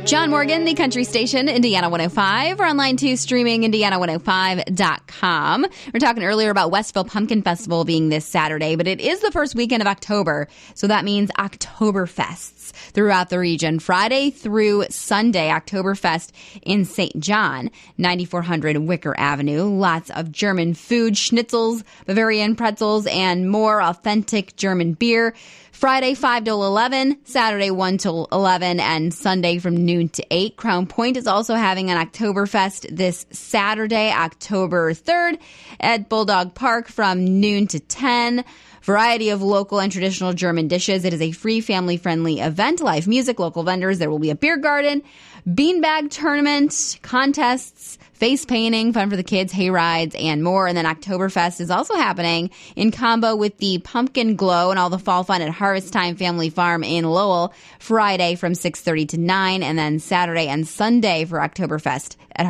John Morgan, the country station, Indiana 105. We're online too, streaming Indiana105.com. We're talking earlier about Westville Pumpkin Festival being this Saturday, but it is the first weekend of October, so that means Oktoberfests throughout the region. Friday through Sunday, Oktoberfest in St. John, 9400 Wicker Avenue. Lots of German food, schnitzels, Bavarian pretzels, and more authentic German beer. Friday, 5 till 11, Saturday, 1 till 11, and Sunday from noon to 8. Crown Point is also having an Oktoberfest this Saturday, October 3rd, at Bulldog Park from noon to 10. Variety of local and traditional German dishes. It is a free, family-friendly event. Live music, local vendors. There will be a beer garden, beanbag tournament, contests, face painting, fun for the kids, hay rides, and more. And then Oktoberfest is also happening in combo with the Pumpkin Glow and all the fall fun at Harvest Time Family Farm in Lowell, Friday from 6:30 to 9, and then Saturday and Sunday for Oktoberfest at